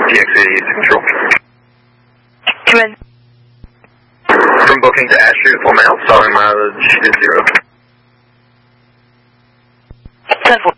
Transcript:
DX88 Central. Come in. From booking to Asheville, 4 miles, following mileage is 0. 10-4.